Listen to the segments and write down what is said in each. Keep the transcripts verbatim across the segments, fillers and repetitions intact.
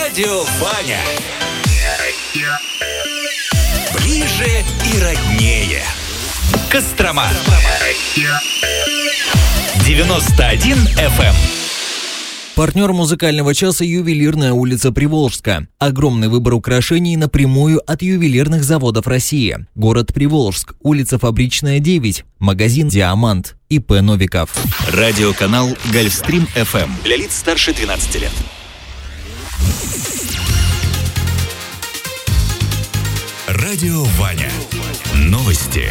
Радио Ваня. Ближе и роднее. Кострома. девяносто один эф эм. Партнер музыкального часа — ювелирная улица Приволжска. Огромный выбор украшений напрямую от ювелирных заводов России. Город Приволжск, улица Фабричная, девять. Магазин «Диамант». ИП Новиков. Радиоканал Гольфстрим эф эм. Для лиц старше двенадцати лет. Радио Ваня. Новости.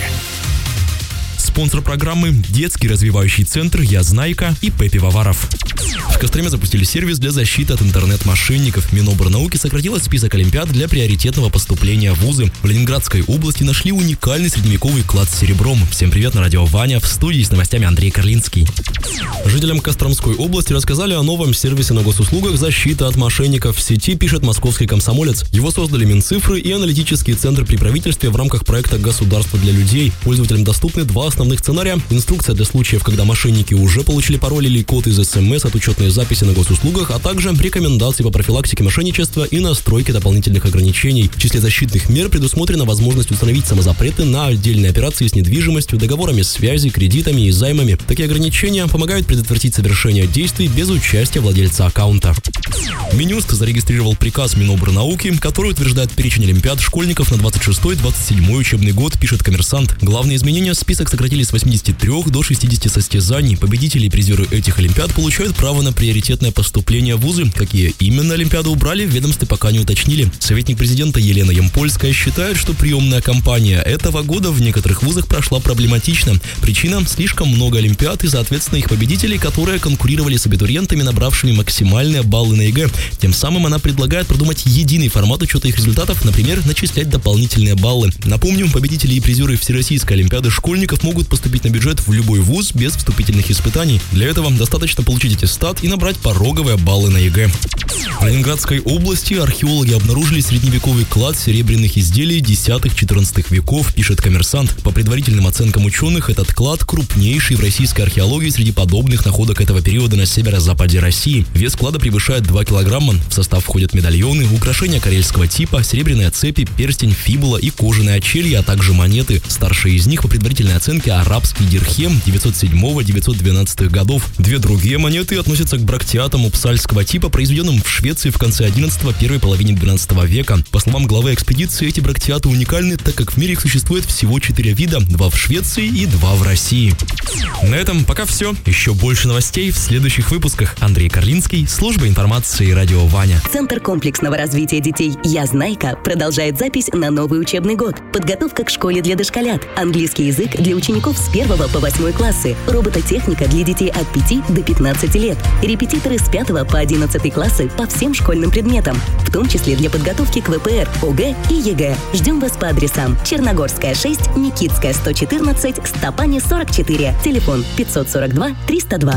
Спонсор программы – детский развивающий центр «Я Знайка» и ИП Пивоваров. В Костроме запустили сервис для защиты от интернет-мошенников. Минобрнауки сократила список олимпиад для приоритетного поступления в вузы. В Ленинградской области нашли уникальный средневековый клад с серебром. Всем привет, на радио Ваня. В студии с новостями Андрей Карлинский. Жителям Костромской области рассказали о новом сервисе на госуслугах «Защита от мошенников» в сети, пишет московский комсомолец. Его создали Минцифры и аналитические центры при правительстве в рамках проекта «Государство для людей». Пользователям доступны два основных сценария. Инструкция для случаев, когда мошенники уже получили пароль или код из эс эм эс от учетной записи на госуслугах, а также рекомендации по профилактике мошенничества и настройке дополнительных ограничений. В числе защитных мер предусмотрена возможность установить самозапреты на отдельные операции с недвижимостью, договорами связи, кредитами и займами. Такие ограничения помогают предотвратить совершение действий без участия владельца аккаунта. Минюст зарегистрировал приказ Минобрнауки, который утверждает перечень олимпиад школьников на двадцать шестой — двадцать седьмой учебный год, пишет Коммерсант. Главные изменения: список сократили с восьмидесяти трёх до шестидесяти состязаний. Победители и призеры этих олимпиад получают право на приоритетное поступление в вузы. Какие именно олимпиады убрали, в ведомстве пока не уточнили. Советник президента Елена Ямпольская считает, что приемная кампания этого года в некоторых вузах прошла проблематично. Причина – слишком много олимпиад и, соответственно, их победителей, которые конкурировали с абитуриентами, набравшими максимальные баллы на ЕГЭ. Тем самым она предлагает продумать единый формат учета их результатов, например, начислять дополнительные баллы. Напомню, победители и призеры Всероссийской олимпиады школьников могут поступить на бюджет в любой вуз без вступительных испытаний. Для этого достаточно получить аттестат и набрать пороговые баллы на ЕГЭ. В Ленинградской области археологи обнаружили средневековый клад серебряных изделий десятого-четырнадцатого веков, пишет Коммерсант. По предварительным оценкам ученых, этот клад крупнейший в российской археологии среди подобных находок этого периода на северо-западе России. Вес клада превышает два килограмма. В состав входят медальоны, украшения карельского типа, серебряные цепи, перстень, фибула и кожаные очелья, а также монеты. Старшие из них, по предварительной оценке, арабский дирхем девятьсот седьмого — девятьсот двенадцатого годов. Две другие монеты относятся к брактиатам упсальского типа, произведенным в Швеции в конце одиннадцатого — первой половине двенадцатого века. По словам главы экспедиции, эти брактиаты уникальны, так как в мире их существует всего четыре вида, два в Швеции и два в России. На этом пока все. Еще больше новостей в следующих выпусках. Андрей Карлинский, служба информации радио Ваня. Центр комплексного развития детей «Я Знайка» продолжает запись на новый учебный год. Подготовка к школе для дошколят, английский язык для учеников с первого по восьмой классы, робототехника для детей от пяти до пятнадцати лет, репетиторы с пятого по одиннадцатый классы по всем школьным предметам, в том числе для подготовки к вэ пэ эр, о гэ и е гэ. Ждем вас по адресам: Черногорская, шесть, Никитская, сто четырнадцать, Стопани, сорок четыре, телефон пятьсот сорок два триста два.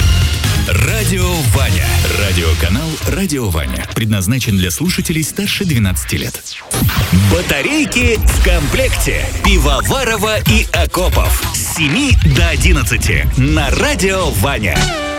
Радио Ваня. Радиоканал Радио Ваня. Предназначен для слушателей старше двенадцати лет. Батарейки в комплекте. Пивоварова и Акопов. С семи до одиннадцати. На Радио Ваня.